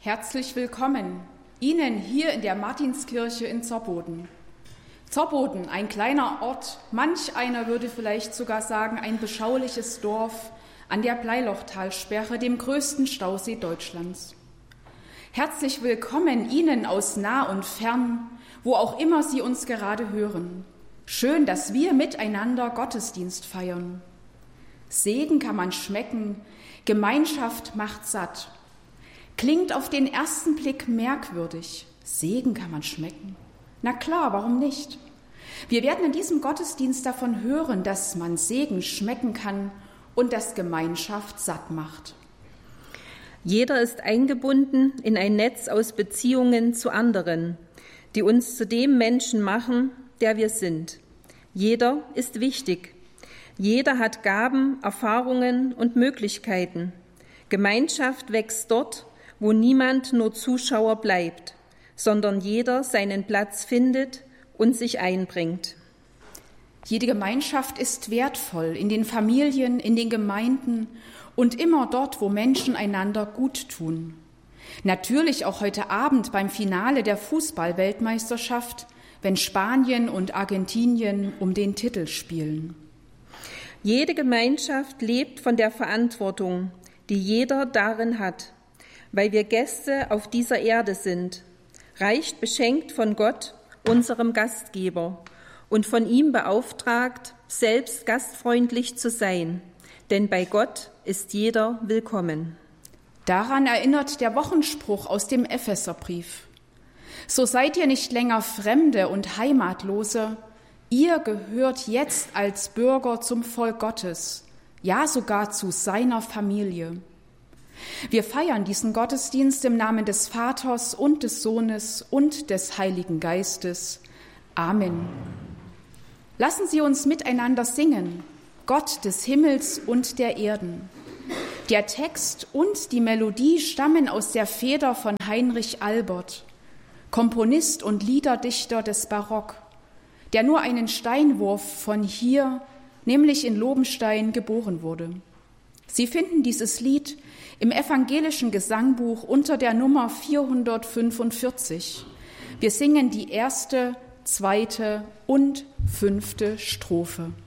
Herzlich willkommen Ihnen hier in der Martinskirche in Zollboden. Zollboden, ein kleiner Ort, manch einer würde vielleicht sogar sagen, ein beschauliches Dorf an der Bleilochtalsperre, dem größten Stausee Deutschlands. Herzlich willkommen Ihnen aus nah und fern, wo auch immer Sie uns gerade hören. Schön, dass wir miteinander Gottesdienst feiern. Segen kann man schmecken, Gemeinschaft macht satt. Klingt auf den ersten Blick merkwürdig. Segen kann man schmecken. Na klar, warum nicht? Wir werden in diesem Gottesdienst davon hören, dass man Segen schmecken kann und dass Gemeinschaft satt macht. Jeder ist eingebunden in ein Netz aus Beziehungen zu anderen, die uns zu dem Menschen machen, der wir sind. Jeder ist wichtig. Jeder hat Gaben, Erfahrungen und Möglichkeiten. Gemeinschaft wächst dort, wo niemand nur Zuschauer bleibt, sondern jeder seinen Platz findet und sich einbringt. Jede Gemeinschaft ist wertvoll in den Familien, in den Gemeinden und immer dort, wo Menschen einander gut tun. Natürlich auch heute Abend beim Finale der Fußball-Weltmeisterschaft, wenn Spanien und Argentinien um den Titel spielen. Jede Gemeinschaft lebt von der Verantwortung, die jeder darin hat, weil wir Gäste auf dieser Erde sind, reich beschenkt von Gott, unserem Gastgeber, und von ihm beauftragt, selbst gastfreundlich zu sein, denn bei Gott ist jeder willkommen. Daran erinnert der Wochenspruch aus dem Epheserbrief. So seid ihr nicht länger Fremde und Heimatlose, ihr gehört jetzt als Bürger zum Volk Gottes, ja sogar zu seiner Familie. Wir feiern diesen Gottesdienst im Namen des Vaters und des Sohnes und des Heiligen Geistes. Amen. Lassen Sie uns miteinander singen, Gott des Himmels und der Erden. Der Text und die Melodie stammen aus der Feder von Heinrich Albert, Komponist und Liederdichter des Barock, der nur einen Steinwurf von hier, nämlich in Lobenstein, geboren wurde. Sie finden dieses Lied im evangelischen Gesangbuch unter der Nummer 445. Wir singen die erste, zweite und fünfte Strophe.